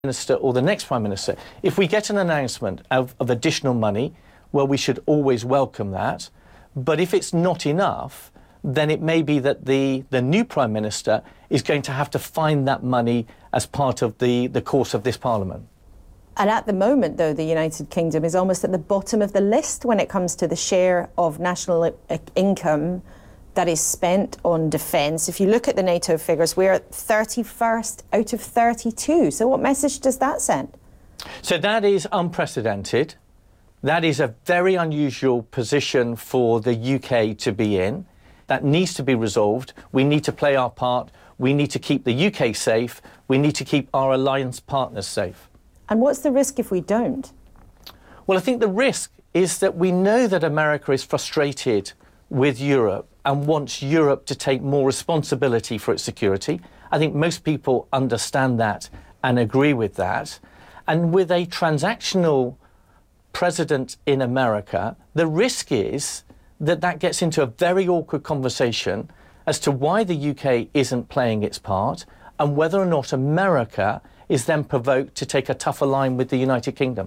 Minister or the next Prime Minister, if we get an announcement of additional money, well, we should always welcome that. But if it's not enough, then it may be that the new Prime Minister is going to have to find that money as part of the course of this Parliament. And at the moment, though, the United Kingdom is almost at the bottom of the list when it comes to the share of national income that is spent on defence. If you look at the NATO figures, we're at 31st out of 32. So what message does that send? So that is unprecedented. That is a very unusual position for the UK to be in. That needs to be resolved. We need to play our part. We need to keep the UK safe. We need to keep our alliance partners safe. And what's the risk if we don't? Well, I think the risk is that we know that America is frustrated with Europe and wants Europe to take more responsibility for its security. I think most people understand that and agree with that. And with a transactional president in America, the risk is that that gets into a very awkward conversation as to why the UK isn't playing its part and whether or not America is then provoked to take a tougher line with the United Kingdom.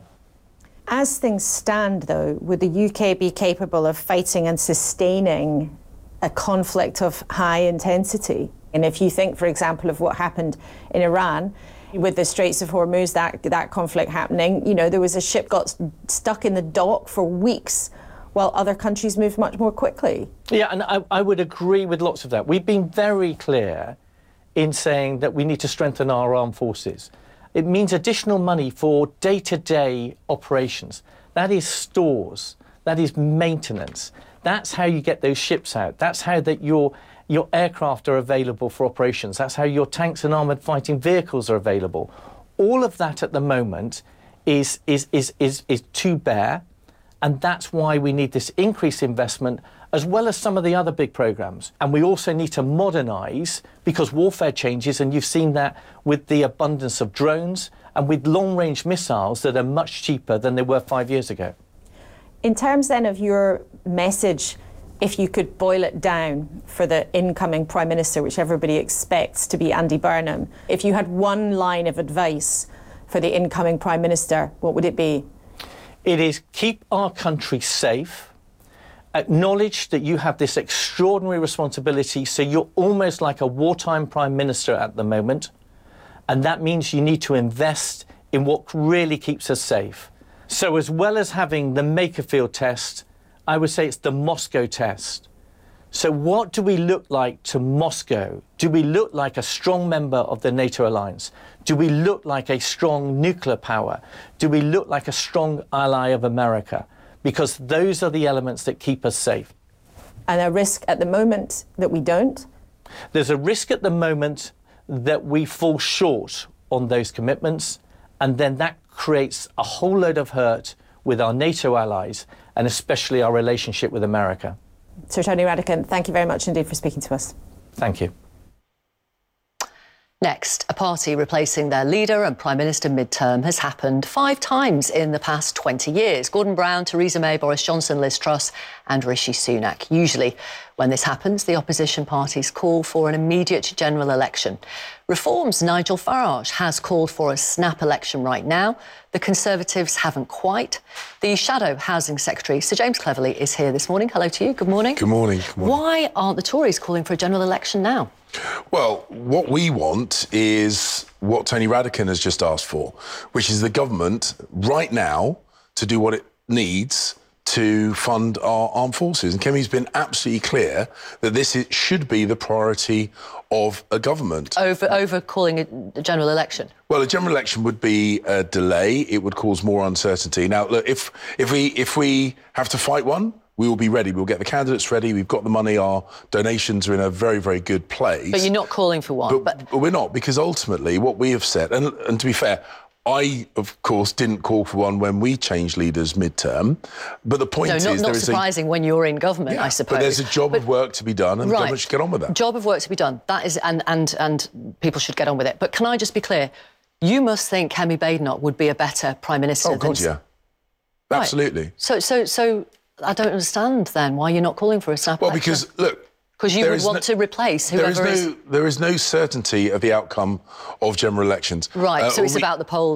As things stand, though, would the UK be capable of fighting and sustaining a conflict of high intensity? And if you think, for example, of what happened in Iran with the Straits of Hormuz, that conflict happening, you know, there was a ship got stuck in the dock for weeks while other countries moved much more quickly. Yeah, and I would agree with lots of that. We've been very clear in saying that we need to strengthen our armed forces. It means additional money for day-to-day operations. That is stores, that is maintenance. That's how you get those ships out. That's how your aircraft are available for operations. That's how your tanks and armoured fighting vehicles are available. All of that at the moment is too bare, and that's why we need this increased investment as well as some of the other big programmes. And we also need to modernise because warfare changes, and you've seen that with the abundance of drones and with long-range missiles that are much cheaper than they were 5 years ago. In terms then of your message, if you could boil it down for the incoming Prime Minister, which everybody expects to be Andy Burnham, if you had one line of advice for the incoming Prime Minister, what would it be? It is keep our country safe, acknowledge that you have this extraordinary responsibility, so you're almost like a wartime Prime Minister at the moment, and that means you need to invest in what really keeps us safe. So as well as having the Makerfield test, I would say it's the Moscow test. So what do we look like to Moscow? Do we look like a strong member of the NATO alliance? Do we look like a strong nuclear power? Do we look like a strong ally of America? Because those are the elements that keep us safe. And a risk at the moment that we don't? There's a risk at the moment that we fall short on those commitments, and then that creates a whole load of hurt with our NATO allies and especially our relationship with America. Sir Tony Radakin, thank you very much indeed for speaking to us. Thank you. Next, a party replacing their leader and Prime Minister mid-term has happened 5 times in the past 20 years. Gordon Brown, Theresa May, Boris Johnson, Liz Truss and Rishi Sunak. Usually, when this happens, the opposition parties call for an immediate general election. Reform's Nigel Farage has called for a snap election right now. The Conservatives haven't quite. The Shadow Housing Secretary, Sir James Cleverly, is here this morning. Hello to you. Good morning. Good morning. Good morning. Why aren't the Tories calling for a general election now? Well, what we want is what Tony Radakin has just asked for, which is the government right now to do what it needs to fund our armed forces. And Kemi's been absolutely clear that this should be the priority of a government. Over calling a general election? Well, a general election would be a delay. It would cause more uncertainty. Now, look, if we have to fight one, we will be ready. We'll get the candidates ready. We've got the money. Our donations are in a very, very good place. But you're not calling for one. But we're not, because ultimately what we have said, and to be fair, I, of course, didn't call for one when we changed leaders mid-term. But the point is... not surprising when you're in government, I suppose. But there's a job of work to be done, and the government should get on with that. Job of work to be done. That is, and people should get on with it. But can I just be clear? You must think Kemi Badenoch would be a better Prime Minister than... Oh, God, yeah. Absolutely. So I don't understand, then, why you're not calling for a snap election. Well, because, look, Because you would want to replace whoever is... There is no certainty of the outcome of general elections. Right, so it's about the poll